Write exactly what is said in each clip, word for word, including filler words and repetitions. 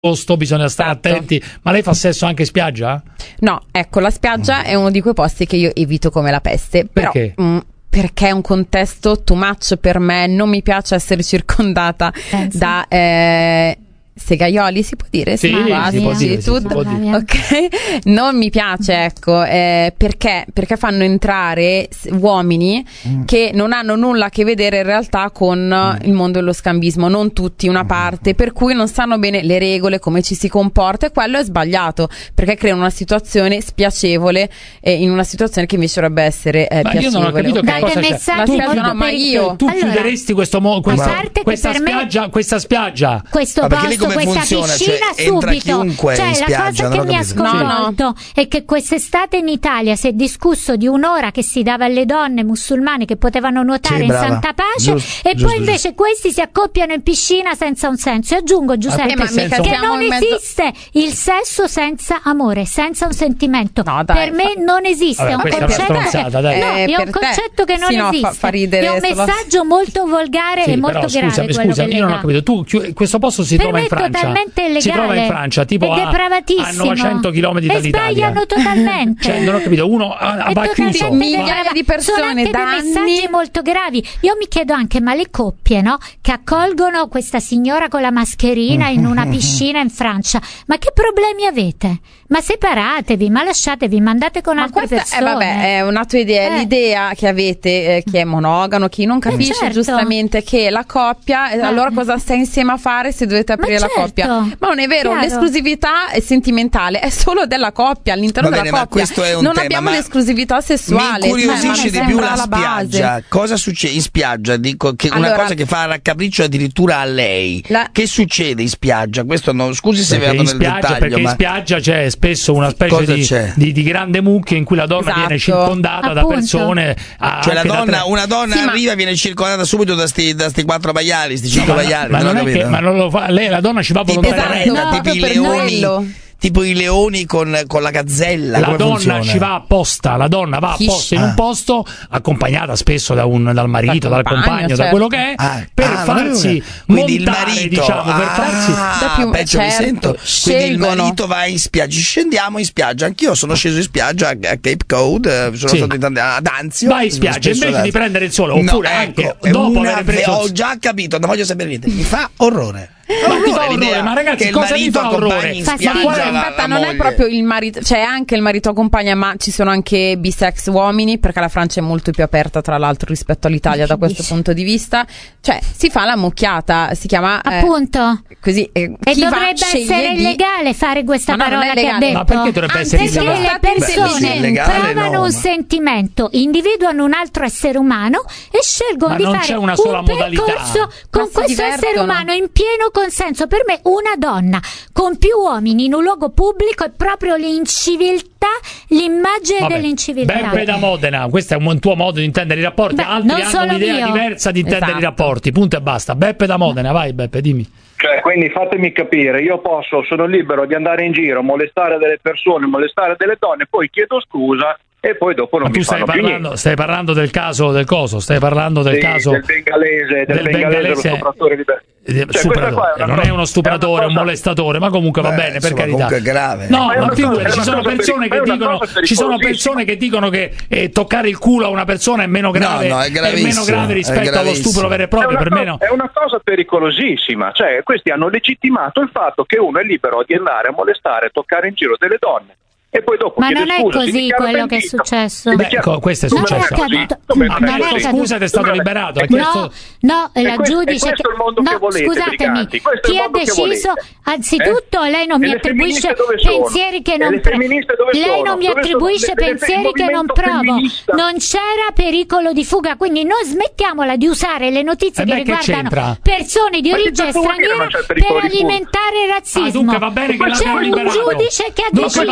posto, bisogna stare Esatto. attenti. Ma lei fa sesso anche in spiaggia? No, ecco, la spiaggia mm. è uno di quei posti che io evito come la peste. Perché? Però, mh, perché è un contesto too much per me, non mi piace essere circondata Penso. da eh, segaioli, si può dire? Sì, Slavia, si può dire, sì, sì, si tutto. può dire. Ok, non mi piace, ecco, eh, perché perché fanno entrare s- uomini Mm. che non hanno nulla a che vedere in realtà con Mm. il mondo dello scambismo, non tutti, una parte, per cui non sanno bene le regole, come ci si comporta, e quello è sbagliato, perché crea una situazione spiacevole eh, in una situazione che invece dovrebbe essere eh, Ma io piacevole. non ho capito che Date cosa c'è. messaggi La Tu, spiaggia molto no, ma pericolosi. io tu Allora, chiuderesti questo mo- questa, parte che questa per me- spiaggia, questa spiaggia? questo Ma perché lì posto, come questa funziona? piscina Cioè, entra subito. chiunque Cioè, in la spiaggia, cosa non che ho mi ha capito. sconvolto è che quest'estate in Italia si è discusso di un'ora che si dava alle donne musulmane che potevano nuotare Sì, in brava. santa pace, Giusto, e giusto, poi invece questi si accoppiano in piscina senza un senso. E aggiungo, Giuseppe, perché senza che un- siamo non in mezzo- esiste il sesso senza amore, senza un sentimento. No, dai, per me non esiste. Vabbè, è un questa è una concetto, stronzata, dai. no, Eh, è un per te. concetto che non Sì, no, fa- esiste. fa ridere è un solo- messaggio molto volgare Sì, e molto però, grave. scusami, quello scusami, che io non ho lega. capito. Tu, chi- questo posto si Per trova me in è Francia. totalmente Si trova in illegale. Francia, tipo Ed è a, a bravatissimo. novecento chilometri E dall'Italia. sbagliano totalmente. Cioè, non ho capito, uno a, a È va chiuso. totalmente Migliaia illegale. di persone Sono anche da dei anni. messaggi molto gravi. Io mi chiedo anche, ma le coppie, no, che accolgono questa signora con la mascherina in una piscina in Francia, ma che problemi avete? Ma separatevi, ma lasciatevi, ma andate con Ma altre questa è, persone. vabbè, è una tua idea, Eh. l'idea che avete, eh, chi è monogamo, chi non capisce certo. giustamente che la coppia, eh, Eh. allora cosa stai insieme a fare se dovete aprire Ma la certo. coppia? Ma non è vero, Chiaro. l'esclusività è sentimentale, è solo della coppia, all'interno Va bene, della ma coppia. questo è un non tema, abbiamo ma l'esclusività sessuale. Mi incuriosisce cioè, ma di più sembra la la base. spiaggia. Cosa succede in spiaggia? Dico che una Allora- cosa che fa raccapriccio addirittura a lei. La- Che succede in spiaggia? Questo no, scusi se Perché vado in, nel spiaggia, dettaglio, perché ma in spiaggia c'è spesso una specie Cosa di, c'è? di, di grande mucchio in cui la donna Esatto. viene circondata da Appunto. persone. ah, cioè la anche da donna, tre- una donna Sì, ma- arriva e viene circondata subito da sti, da sti quattro maiali, sti cinque ma, maiali. ma non ho non è che, capito. ma non lo fa, lei, la donna ci va Tipo, volontariamente. Esatto, Lorena, no, tipo i proprio per leoni, quello. tipo i leoni con, con la gazzella. La come donna funziona? ci va apposta, la donna va Chi- apposta in un Ah. posto, accompagnata spesso da un, dal marito, Dal dal compagno, compagno, da certo. quello che è, Ah, per ah, farsi quindi il montare, marito, diciamo, per ah, farsi. Da più- peggio mi certo, sento. Quindi il scelgono. marito va in spiaggia, scendiamo in spiaggia. Anch'io sono sceso in spiaggia a a Cape Code, eh, sono Sì. stato in tante- ad Anzio. Vai in spiaggia, spesso invece ad di Anzio. prendere il sole, No, oppure ecco, anche è dopo una aver preso- ve- ho già capito, non voglio sapere niente. Mi fa orrore. Ma ti fa l'idea orrore, ma ragazzi, che il cosa vi marito fa accompagni orrore? in Fa spiaggia schifo. la- Aspetta, la non è moglie. proprio il marito, c'è anche il marito accompagna, ma ci sono anche bisex uomini, perché la Francia è molto più aperta tra l'altro rispetto all'Italia da questo Dice. punto di vista. Cioè, si fa la mucchiata, si chiama eh, Appunto. così eh, E chi va dovrebbe sceglie essere di- illegale fare questa Ma no, non parola è che ha legale. detto. Ma perché dovrebbe Anzi, essere siamo illegale? Perché le stati Beh, sì, persone illegale, provano no, un ma- sentimento, individuano un altro essere umano e scelgono Ma di non fare c'è una sola un modalità. percorso con Ma si questo essere divertono. umano in pieno consenso. Per me una donna con più uomini in un luogo pubblico è proprio l'inciviltà, l'immagine Vabbè, dell'inciviltà. Beppe da Modena, questo è un tuo modo di intendere i rapporti. Beh, Altri non hanno solo un'idea mio. diversa di intendere Esatto. i rapporti. Punto e basta. Beppe da Modena, vai Beppe, dimmi. Cioè, quindi fatemi capire, io posso, sono libero di andare in giro, molestare delle persone, molestare delle donne, poi chiedo scusa e poi dopo non Ma tu mi stai fanno più parlando, niente. stai parlando del caso del coso, stai parlando del Sì, caso del bengalese, del, del bengalese, bengalese, lo stupratore di Be- eh, Cioè, questa stupratore. qua è una non cosa- è uno stupratore, è una un cosa- molestatore, ma comunque va Beh, bene, per insomma, carità. comunque è grave. No, Ma è ma una figurati, cosa- ci è sono una cosa persone peri- che è una dicono cosa ci sono pericolosissima. persone che dicono che eh, toccare il culo a una persona è meno grave, no, è meno gravissimo, grave è rispetto allo gravissimo. stupro vero e È proprio, una, per cosa, me no. è una cosa pericolosissima, cioè questi hanno legittimato il fatto che uno è libero di andare a molestare, toccare in giro delle donne e poi dopo Ma chiede non è scusa, si così dichiara quello che è pentito. successo. Si Beh, dichiara- co- questo è Come Non è successo. così? accaduto. Come Ha non è Non è chiesto così? accaduto. scusa ed è stato Come- liberato. Ha e chiesto... No, no, E la questo- giudice e questo è il mondo no, che volete, scusatemi, briganti, questo è il chi ha mondo che deciso volete. anzitutto Eh? lei non mi E le attribuisce femministe dove sono? pensieri che E non le pre- femministe dove lei sono? non mi Dove sono? attribuisce Le- le- pensieri il che non movimento provo, femminista? non c'era pericolo di fuga, quindi non smettiamola di usare le notizie Eh che beh, che riguardano c'entra? persone di Ma che origine cazzo vuol dire straniera non c'è per pericolo di fuga? alimentare il Ah, razzismo. dunque va bene che C'è l'abbiamo un liberato. giudice che ha Dunque va deciso. bene che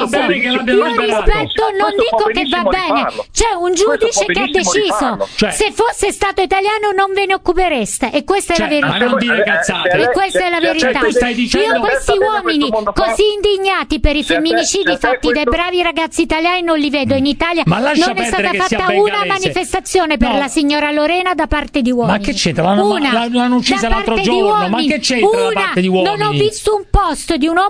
che l'abbiano Io liberato. rispetto, non Questo dico può che va benissimo bene. rifarlo. C'è un Questo giudice può che ha benissimo deciso. rifarlo. Cioè- Se fosse stato italiano non ve ne occupereste. E questa Cioè, è la verità. ma non dire cazzate. E questa è la verità. tu stai dicendo- Io questi Pensa bene a uomini questo mondo fa- così indignati per i Se a te- femminicidi se a te fatti dai questo- bravi ragazzi italiani non li vedo. In Italia Ma lascia non è perdere stata che sia fatta una bengalese. manifestazione per No. la signora Lorena da parte di uomini. Ma che c'entra? L'hanno- Una l'hanno uccisa da l'altro parte di giorno. Ma uomini. che c'entra da Una, parte di non ho uomini? visto un posto di un uomo